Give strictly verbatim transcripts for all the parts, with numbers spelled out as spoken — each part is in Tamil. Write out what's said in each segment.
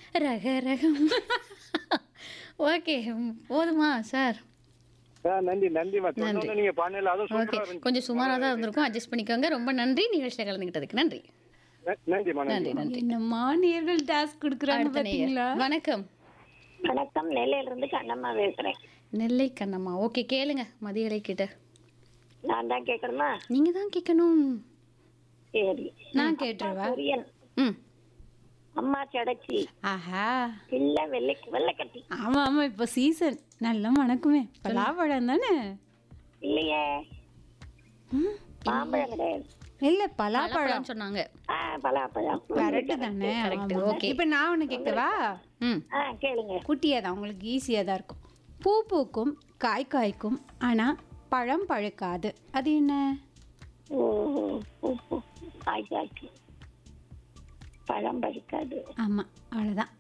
ரக ரகம். ஓகே, போதுமா சார்? ஆ, நன்றி நன்றிம்மா. நன்றி. சொன்னோன்னே நீங்க பாடல அதுவும் ஓகே, சூப்பரா இருந்துச்சு. கொஞ்சம் சுமாராக தான் இருந்திருக்கும், அட்ஜஸ்ட் பண்ணிக்கோங்க. ரொம்ப நன்றி நிகழ்ச்சியில் கலந்துக்கிட்டதுக்கு. நன்றி ந- நன்றிம்மா நன்றி நன்றி நன்றி. என்னம்மா நேர்கள் டாஸ்க் கொடுக்குறாங்க அடுத்த நேயர். பாத்தீங்களா? வணக்கம். வணக்கம், நெல்லையில இருந்து கண்ணம்மா பேசுறேன். நெல்லை கண்ணம்மா. ஓகே, கேளுங்க மதியலை கிட்ட. நான் தான் கேட்கணுமா? நீங்க தான் கேட்கணும். சரி. நான் கேட்டுருவா. கொரியன், ம் அம்மா சடச்சி, ஆஹா, இல்ல வெள்ளை வெள்ளைக்கட்டி. ஆமா ஆமா, இப்போ சீசன் நல்லா மணக்குமே. பலாப்பழம் தானே? இல்லையே, ம், மாம்பழம் கிடையாது. இல்ல பலாப்பழம். பழம் சொன்னாங்க. ஆ, பலாப்பழம். கரெக்ட் தானே? correct. ஆமா. Okay. இப்போ நான் ஒன்று கேட்கவா? ம் ஆ, கேளுங்க. குட்டியாக தான், உங்களுக்கு ஈஸியாக தான் இருக்கும். பூ பூக்கும், காய் காய்க்கும், ஆனால் பழம் பழுக்காது. அது என்ன? ஓ, ஓ, ஓ, காய் காய்க்கு பழம் பறிக்காது. ஆமாம், அவ்வளோதான்.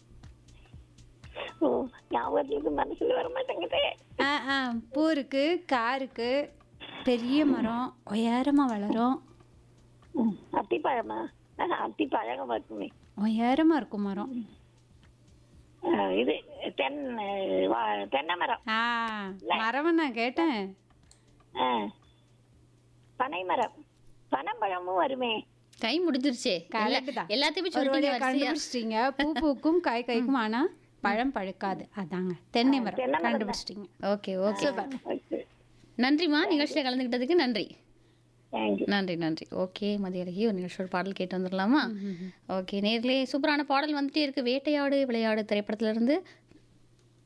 ஓ, ஞாபகத்துக்கு மனசுல வர மாட்டேங்குதே. ஆ ஆ பூ இருக்கு, காய் இருக்கு, பெரிய மரம் உயரமாக வளரும். ம், அத்திப்பழமா? ஆ, அத்திப்பழம் வருமே. உயரமாக இருக்கும் மரம். ஆ, இது தென் வா- தென்னை மரம். ஆ மரம் நான் கேட்டேன். ஆ, பனை மரம். பனம்பழமும் வருமே. கை முடிஞ்சிருச்சே. கரெக்ட் தான். எல்லாத்தையுமே ஒரு சொல்லிட்டீங்க வழியா வரிசையா. கண்டுபிடிச்சிட்டீங்க. பூ பூக்கும், காய் காய்க்கும், ஆனால் பழம் பழுக்காது. அதாங்க தென்னை மரம். தென்னை மரம் தான். கண்டுபிடிச்சிட்டீங்க. Okay okay, okay. நன்றிம்மா நிகழ்ச்சியில் கலந்துக்கிட்டதுக்கு. நன்றி தேங்க்யூ. நன்றி நன்றி. ஓகே, மதியழகி ஒரு நிகழ்ச்சியோட பாடல் கேட்டு வந்துடலாமா? ஓகே, நேர்லயே சூப்பரான பாடல் வந்துட்டே இருக்கு. வேட்டையாடு விளையாடு திரைப்படத்துல இருந்து